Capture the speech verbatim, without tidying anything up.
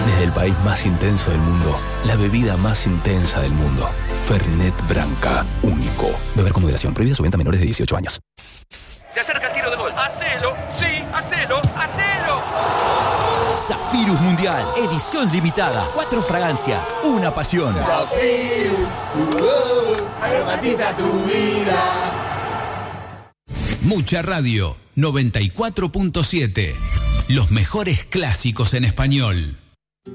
Desde el país más intenso del mundo, la bebida más intensa del mundo. Fernet Branca, único. Beber con moderación. Prohibida su venta a menores de dieciocho años. Se acerca el tiro de gol. ¡Hacelo! ¡Sí! ¡Hacelo! ¡Hacelo! Zafirus Mundial, edición limitada. Cuatro fragancias, una pasión. Zafirus, uh, aromatiza tu vida. Mucha Radio, noventa y cuatro punto siete. Los mejores clásicos en español.